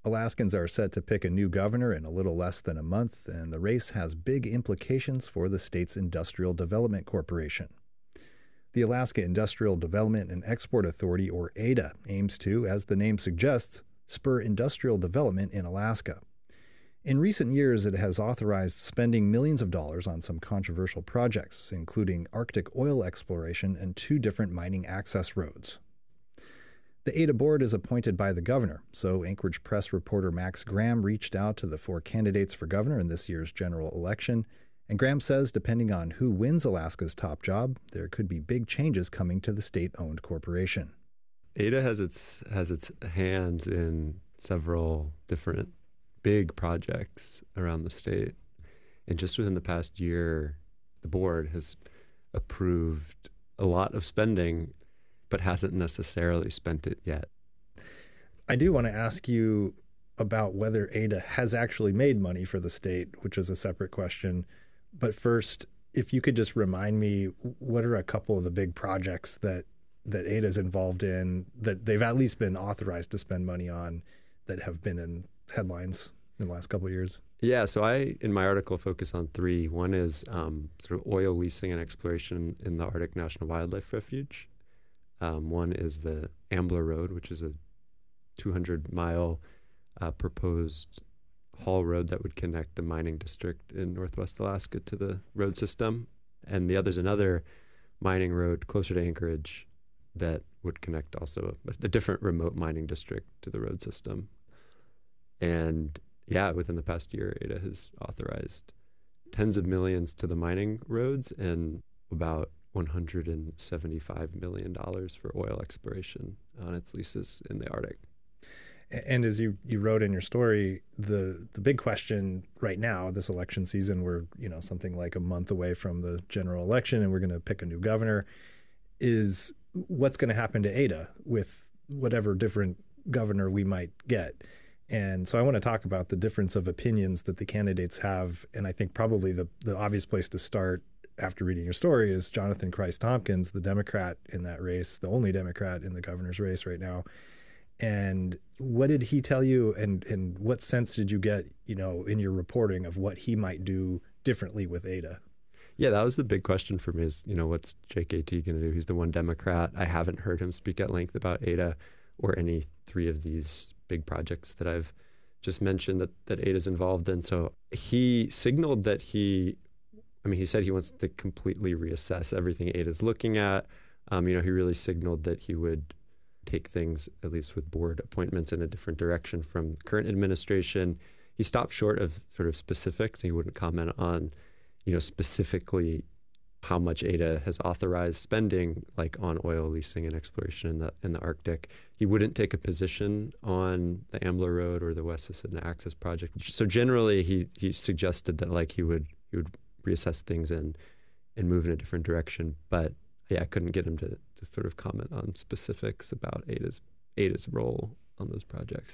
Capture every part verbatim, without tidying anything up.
Alaskans are set to pick a new governor in a little less than a month, and the race has big implications for the state's Industrial Development Corporation. The Alaska Industrial Development and Export Authority, or A D A, aims to, as the name suggests, spur industrial development in Alaska. In recent years, it has authorized spending millions of dollars on some controversial projects, including Arctic oil exploration and two different mining access roads. The A D A board is appointed by the governor, so Anchorage Press reporter Max Graham reached out to the four candidates for governor in this year's general election, and Graham says depending on who wins Alaska's top job, there could be big changes coming to the state-owned corporation. A D A has its has its hands in several different big projects around the state. And just within the past year, the board has approved a lot of spending, but hasn't necessarily spent it yet. I do want to ask you about whether A D A has actually made money for the state, which is a separate question. But first, if you could just remind me, what are a couple of the big projects that, that A D A is involved in, that they've at least been authorized to spend money on, that have been in headlines in the last couple of years? Yeah, so I, in my article, focus on three. One is um, sort of oil leasing and exploration in the Arctic National Wildlife Refuge. Um, one is the Ambler Road, which is a two hundred mile uh, proposed haul road that would connect the mining district in Northwest Alaska to the road system. And the other is another mining road closer to Anchorage that would connect also a, a different remote mining district to the road system. And yeah, within the past year, A D A has authorized tens of millions to the mining roads and about one hundred seventy-five million dollars for oil exploration on its leases in the Arctic. And as you, you wrote in your story, the the big question right now, this election season, we're you know something like a month away from the general election, and we're going to pick a new governor, is what's going to happen to A D A with whatever different governor we might get. And so I want to talk about the difference of opinions that the candidates have. And I think probably the, the obvious place to start after reading your story is Jonathan Christ-Tompkins, the Democrat in that race, the only Democrat in the governor's race right now. And what did he tell you, and, and what sense did you get, you know, in your reporting of what he might do differently with A D A? Yeah, that was the big question for me is, you know, what's J K T going to do? He's the one Democrat. I haven't heard him speak at length about A D A or any three of these big projects that I've just mentioned that, that A D A is involved in. So he signaled that he, I mean, he said he wants to completely reassess everything A D A is looking at. Um, you know, he really signaled that he would take things, at least with board appointments, in a different direction from current administration. He stopped short of sort of specifics. He wouldn't comment on, you know, specifically how much A D A has authorized spending, like on oil leasing and exploration in the in the Arctic. He wouldn't take a position on the Ambler Road or the West Sisseton Access Project. So generally, he he suggested that like he would he would reassess things and and move in a different direction. But yeah, I couldn't get him to, to sort of comment on specifics about A D A's A D A's role on those projects.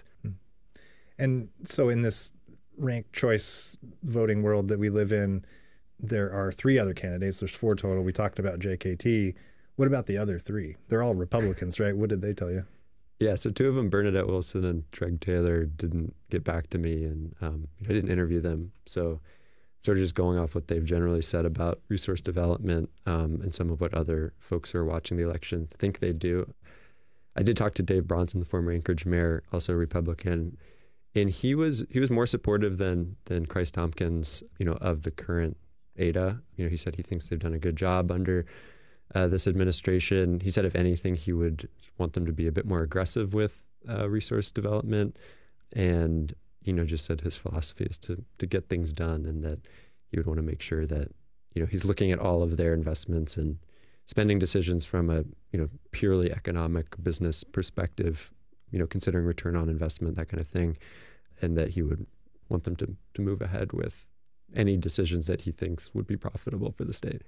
And so in this ranked choice voting world that we live in, there are three other candidates. There's four total. We talked about J K T. What about the other three? They're all Republicans, right? What did they tell you? Yeah, so two of them, Bernadette Wilson and Treg Taylor, didn't get back to me, and um, I didn't interview them. So sort of just going off what they've generally said about resource development um, and some of what other folks who are watching the election think they do. I did talk to Dave Bronson, the former Anchorage mayor, also a Republican, and he was he was more supportive than than Christ-Tompkins, you know, of the current A D A. You know, he said he thinks they've done a good job under uh, this administration. He said, if anything, he would want them to be a bit more aggressive with uh, resource development, and you know, just said his philosophy is to to get things done, and that he would want to make sure that you know he's looking at all of their investments and spending decisions from a you know purely economic business perspective, you know, considering return on investment, that kind of thing, and that he would want them to to move ahead with any decisions that he thinks would be profitable for the state.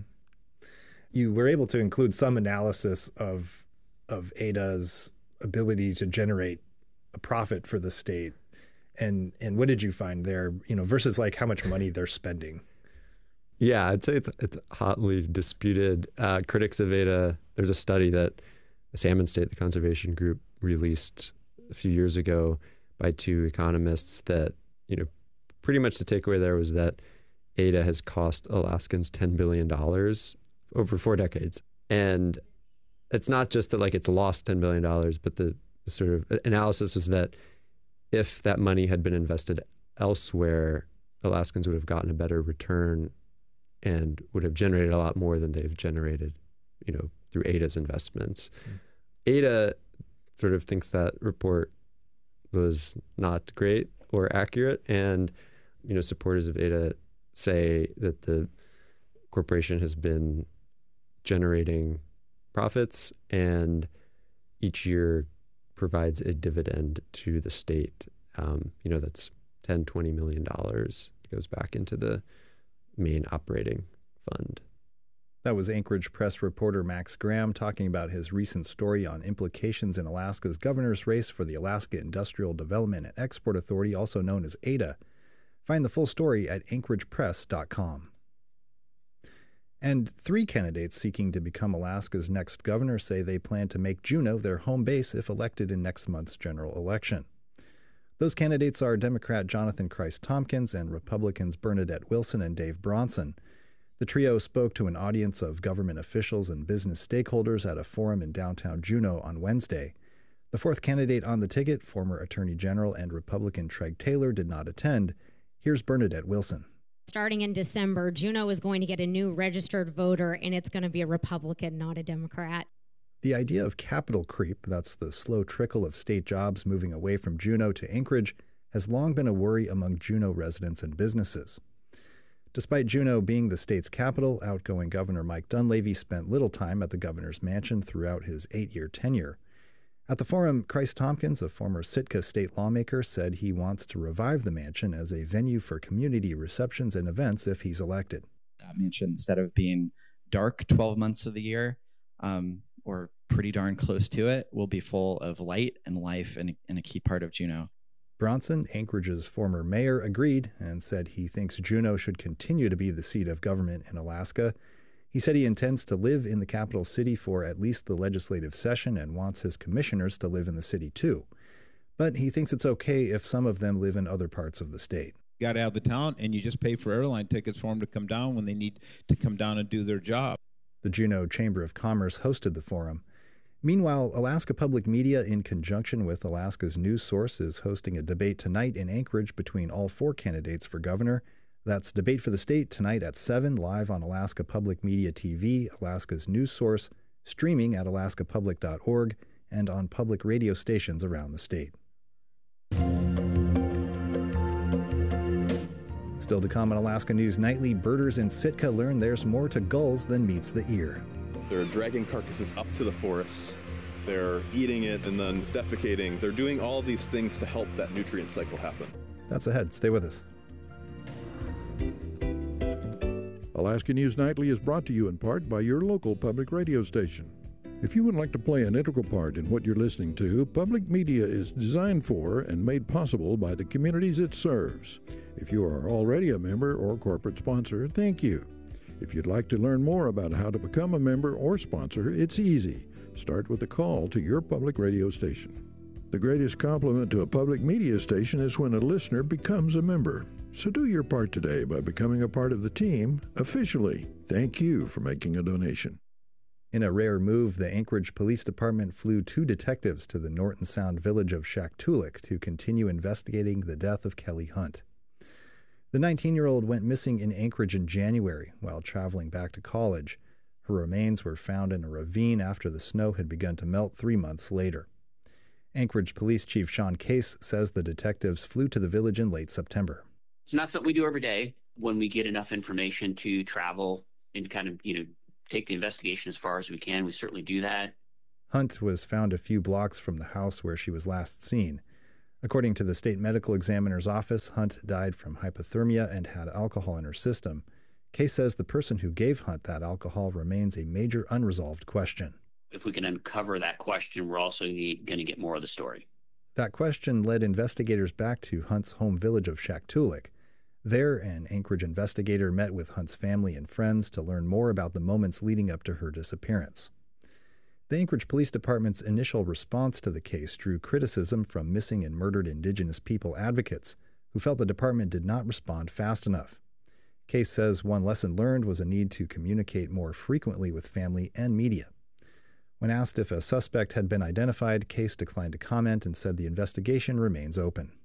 You were able to include some analysis of of A D A's ability to generate a profit for the state. And and what did you find there, you know, versus like how much money they're spending? Yeah, I'd say it's, it's hotly disputed. Uh, critics of A D A, there's a study that Salmon State, the conservation group, released a few years ago by two economists that, you know, pretty much the takeaway there was that Ada has cost Alaskans ten billion dollars over four decades. And it's not just that like it's lost ten billion dollars, but the, the sort of analysis was that if that money had been invested elsewhere, Alaskans would have gotten a better return and would have generated a lot more than they've generated, you know, through Ada's investments. Mm. Ada sort of thinks that report was not great or accurate, and, you know, supporters of Ada say that the corporation has been generating profits and each year provides a dividend to the state. Um, you know, that's ten, twenty million dollars. It goes back into the main operating fund. That was Anchorage Press reporter Max Graham talking about his recent story on implications in Alaska's governor's race for the Alaska Industrial Development and Export Authority, also known as Ada. Find the full story at anchorage press dot com. And three candidates seeking to become Alaska's next governor say they plan to make Juneau their home base if elected in next month's general election. Those candidates are Democrat Jonathan Christ Tompkins and Republicans Bernadette Wilson and Dave Bronson. The trio spoke to an audience of government officials and business stakeholders at a forum in downtown Juneau on Wednesday. The fourth candidate on the ticket, former Attorney General and Republican Treg Taylor, did not attend. Here's Bernadette Wilson. Starting in December, Juneau is going to get a new registered voter, and it's going to be a Republican, not a Democrat. The idea of capital creep, that's the slow trickle of state jobs moving away from Juneau to Anchorage, has long been a worry among Juneau residents and businesses. Despite Juneau being the state's capital, outgoing Governor Mike Dunleavy spent little time at the governor's mansion throughout his eight-year tenure. At the forum, Christ Tompkins, a former Sitka state lawmaker, said he wants to revive the mansion as a venue for community receptions and events if he's elected. That mansion, instead of being dark twelve months of the year, um, or pretty darn close to it, will be full of light and life and, and a key part of Juneau. Bronson, Anchorage's former mayor, agreed and said he thinks Juneau should continue to be the seat of government in Alaska. He said he intends to live in the capital city for at least the legislative session and wants his commissioners to live in the city too. But he thinks it's okay if some of them live in other parts of the state. You got out of the town and you just pay for airline tickets for them to come down when they need to come down and do their job. The Juneau Chamber of Commerce hosted the forum. Meanwhile, Alaska Public Media, in conjunction with Alaska's news source, is hosting a debate tonight in Anchorage between all four candidates for governor. That's Debate for the State tonight at seven, live on Alaska Public Media T V, Alaska's news source, streaming at alaska public dot org, and on public radio stations around the state. Still to come on Alaska News Nightly, birders in Sitka learn there's more to gulls than meets the ear. They're dragging carcasses up to the forests. They're eating it and then defecating. They're doing all these things to help that nutrient cycle happen. That's ahead. Stay with us. Alaska News Nightly is brought to you in part by your local public radio station. If you would like to play an integral part in what you're listening to, public media is designed for and made possible by the communities it serves. If you are already a member or corporate sponsor, thank you. If you'd like to learn more about how to become a member or sponsor, it's easy. Start with a call to your public radio station. The greatest compliment to a public media station is when a listener becomes a member. So do your part today by becoming a part of the team officially. Thank you for making a donation. In a rare move, the Anchorage Police Department flew two detectives to the Norton Sound village of Shaktoolik to continue investigating the death of Kelly Hunt. The nineteen-year-old went missing in Anchorage in January while traveling back to college. Her remains were found in a ravine after the snow had begun to melt three months later. Anchorage Police Chief Sean Case says the detectives flew to the village in late September. It's not something we do every day. When we get enough information to travel and kind of, you know, take the investigation as far as we can, we certainly do that. Hunt was found a few blocks from the house where she was last seen. According to the state medical examiner's office, Hunt died from hypothermia and had alcohol in her system. Case says the person who gave Hunt that alcohol remains a major unresolved question. If we can uncover that question, we're also going to get more of the story. That question led investigators back to Hunt's home village of Shaktoolik. There, an Anchorage investigator met with Hunt's family and friends to learn more about the moments leading up to her disappearance. The Anchorage Police Department's initial response to the case drew criticism from missing and murdered Indigenous people advocates who felt the department did not respond fast enough. Case says one lesson learned was a need to communicate more frequently with family and media. When asked if a suspect had been identified, Case declined to comment and said the investigation remains open.